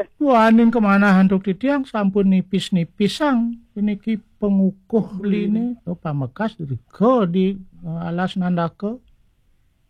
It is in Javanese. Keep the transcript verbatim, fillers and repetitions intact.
Wanin kemana hantuk titiang sampun nipis-nipis sang. Ini ki pengukuh line. Oh pamekas go di uh, alas nandaka.